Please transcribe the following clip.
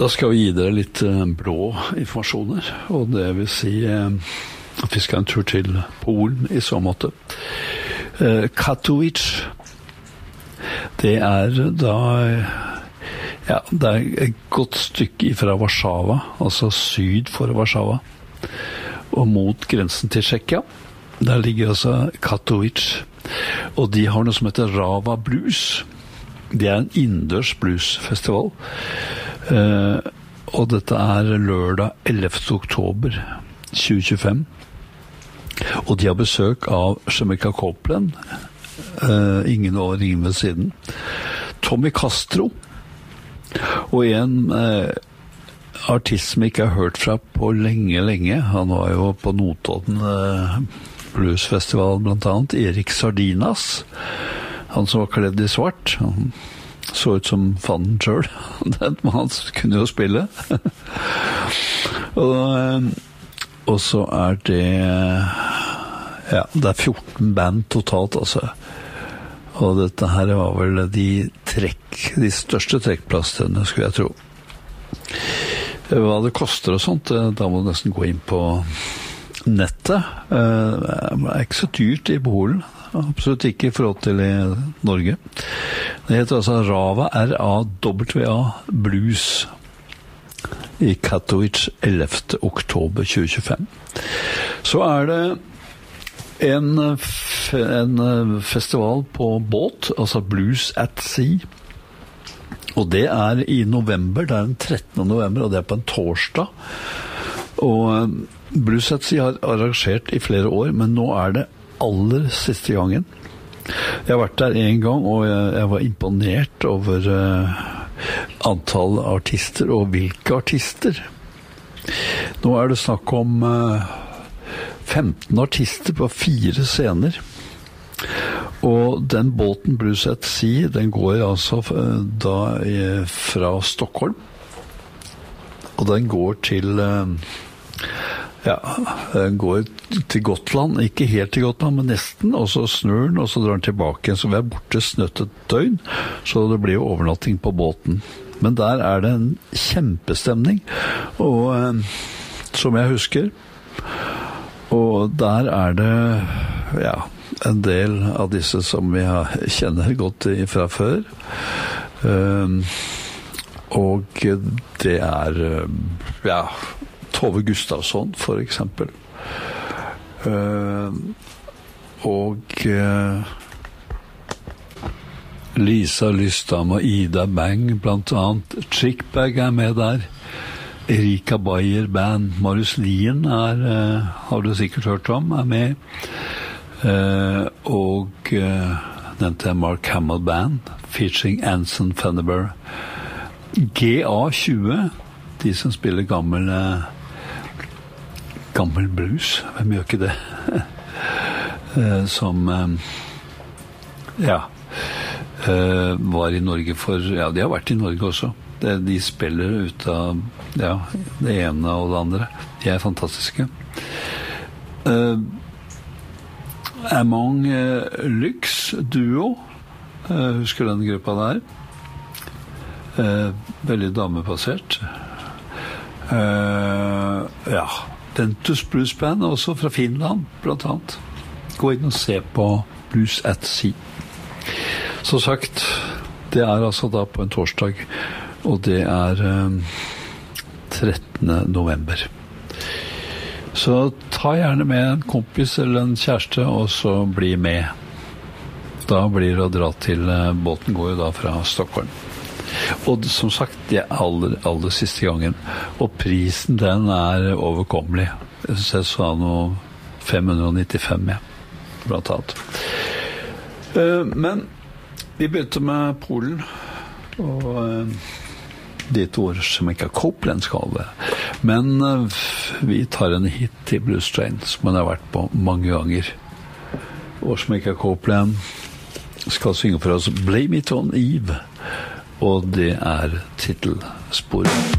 Da skal vi gi dere litt blå informasjoner, og det vil si at vi skal en tur til Polen i så måte. Katowice, det da, ja, det et godt stykke fra Warszawa, altså syd for Warszawa, og mot grensen til Tsjekkia. Der ligger altså Katowice, og de har noe som heter Rava Blues. Det en innendørs bluesfestival, og dette lørdag 11. oktober 2025. Og de har besøk av Jamaica Copeland, ingen over, ingen ved siden. Tommy Castro, og en artist som ikke har hørt fra på lenge. Han var jo på Notodden bluesfestival blant annet, Erik Sardinas. Han som var kledd i svart, han så ut som fanden selv. Han kunne jo spille. og så det, ja, det 14 band totalt, altså. Og dette her var vel de største trekkplastene, skulle jeg tro. Hva det koster og sånt, da må du nesten gå inn på nettet. Det ikke så dyrt i Polen. Absolutt ikke i forhold til i Norge. Det heter altså Rava, R-A-W-A Blues i Katowice 11. oktober 2025. Så det en festival på båt, altså Blues at Sea. Og det i november, det den 13. november, og det på en torsdag. Og Blues at Sea har arrangert i flere år, men nå det aller siste gangen. Jeg har vært der en gang, og jeg var imponert over antall artister, og hvilke artister. Nå det snakk om 15 artister på 4 scener. Og den båten Blues at Sea, den går altså da fra Stockholm, og den går til ja, den går til Gotland, ikke helt til Gotland, men nesten, og så snur den, og så drar den tilbake. Så vi borte snøtt et døgn, så det blir jo overnatting på båten. Men der det en kjempestemning, og som jeg husker, og der det, ja, en del av disse som vi kjenner godt fra før, og det ja, Tove Gustavsson, for eksempel. Og Lisa Lystam og Ida Bang, blant annet. Chickbag med der. Erika Bayer Band. Marius Lien har du sikkert hørt om, med. Og nevnte Mark Hamill Band, featuring Anson Fenneber. GA20, de som spiller gammel blues, hvem gjør ikke det? Som ja, var i Norge ja, de har vært i Norge også. De spiller ut av ja, det ene og det andre. De fantastiske. Among Lux Duo, husker den gruppa der? Veldig damebasert. Ja, Dentus Blues Band også fra Finland, blant annet. Gå inn og se på Blues at Sea. Så sagt, det altså da på en torsdag, og det 13. november. Så ta gjerne med en kompis eller en kjæreste, og så bli med. Da blir det å dra til, båten går jo da fra Stockholm. Og som sagt, det aller siste gangen. Og prisen, den overkommelig. Jeg synes jeg sa noe 595, ja, blant annet. Men vi begynte med Polen, og dit hvor Jamaica Copeland skal det. Men vi tar en hit til Blues Train, som man har vært på mange ganger. Og Jamaica Copeland skal synge for oss Blame It On Eve, og det titelsporet.